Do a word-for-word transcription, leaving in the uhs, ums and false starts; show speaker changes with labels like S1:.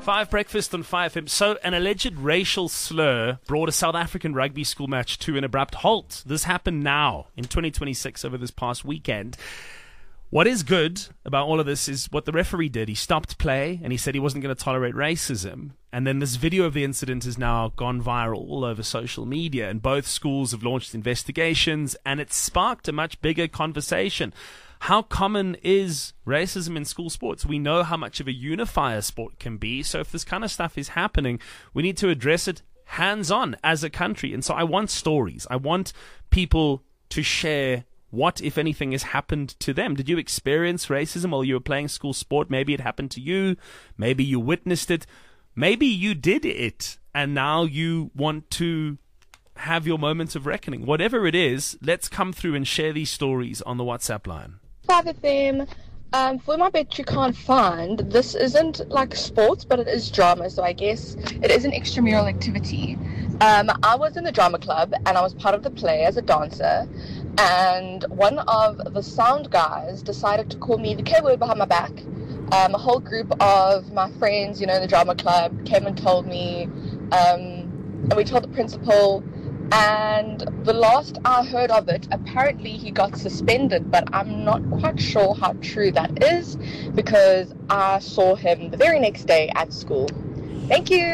S1: Five Breakfast on five F M. So, an alleged racial slur brought a South African rugby school match to an abrupt halt. This happened now in twenty twenty-six over this past weekend. What is good about all of this is what the referee did. He stopped play and he said he wasn't going to tolerate racism. And then this video of the incident has now gone viral all over social media, and both schools have launched investigations, and it's sparked a much bigger conversation. How common is racism in school sports? We know how much of a unifier sport can be. So if this kind of stuff is happening, we need to address it hands-on as a country. And so I want stories. I want people to share what, if anything, has happened to them. Did you experience racism while you were playing school sport? Maybe it happened to you. Maybe you witnessed it. Maybe you did it, and now you want to have your moments of reckoning. Whatever it is, let's come through and share these stories on the WhatsApp line.
S2: five F M, um, for my bet you can't find, this isn't like sports, but it is drama, so I guess it is an extramural activity. Um, I was in the drama club, and I was part of the play as a dancer, and one of the sound guys decided to call me the K-word behind my back. Um, a whole group of my friends, you know, in the drama club came and told me, um, and we told the principal. And the last I heard of it, apparently he got suspended, but I'm not quite sure how true that is because I saw him the very next day at school. Thank you.